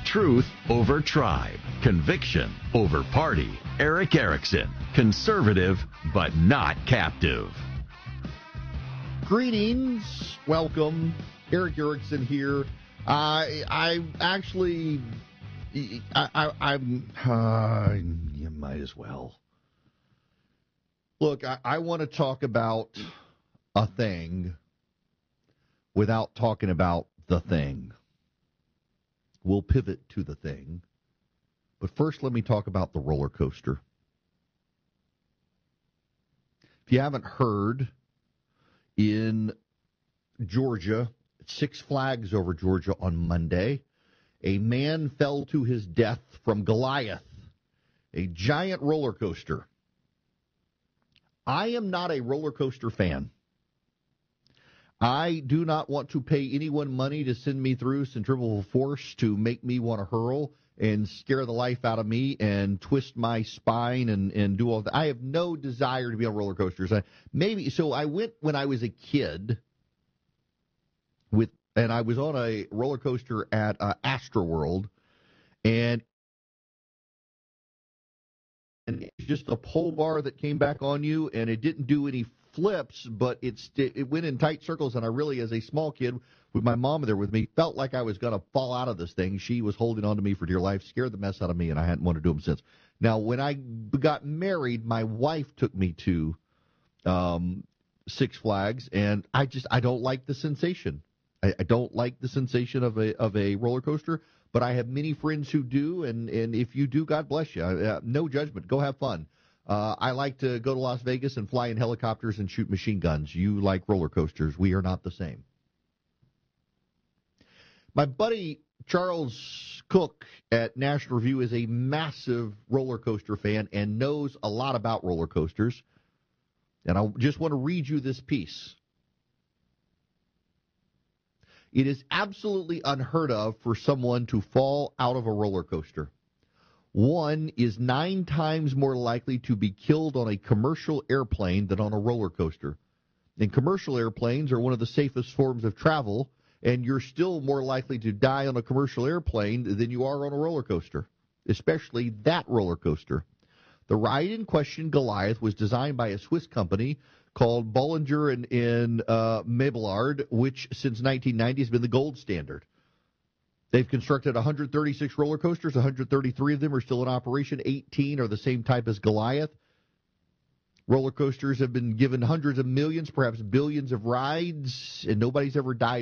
Truth over tribe. Conviction over party. Eric Erickson. Conservative, but not captive. Greetings. Welcome. Eric Erickson here. You might as well. Look, I want to talk about a thing without talking about the thing. We'll pivot to the thing. But first, let me talk about the roller coaster. If you haven't heard, in Georgia, Six Flags over Georgia on Monday, a man fell to his death from Goliath, a giant roller coaster. I am not a roller coaster fan. I do not want to pay anyone money to send me through centrifugal force to make me want to hurl and scare the life out of me and twist my spine and do all that. I have no desire to be on roller coasters. So I went when I was a kid and I was on a roller coaster at Astroworld, and it's just a pole bar that came back on you, and it didn't do any flips, but it went in tight circles, and I really, as a small kid, with my mom there with me, felt like I was going to fall out of this thing. She was holding on to me for dear life, scared the mess out of me, and I hadn't wanted to do them since. Now, when I got married, my wife took me to Six Flags, and I don't like the sensation. I don't like the sensation of a roller coaster, but I have many friends who do, and if you do, God bless you. No judgment. Go have fun. I like to go to Las Vegas and fly in helicopters and shoot machine guns. You like roller coasters. We are not the same. My buddy Charles Cook at National Review is a massive roller coaster fan and knows a lot about roller coasters. And I just want to read you this piece. It is absolutely unheard of for someone to fall out of a roller coaster. One is 9 times more likely to be killed on a commercial airplane than on a roller coaster. And commercial airplanes are one of the safest forms of travel, and you're still more likely to die on a commercial airplane than you are on a roller coaster, especially that roller coaster. The ride in question, Goliath, was designed by a Swiss company called Bollinger and Mabillard, which since 1990 has been the gold standard. They've constructed 136 roller coasters. 133 of them are still in operation. 18 are the same type as Goliath. Roller coasters have been given hundreds of millions, perhaps billions of rides, and nobody's ever died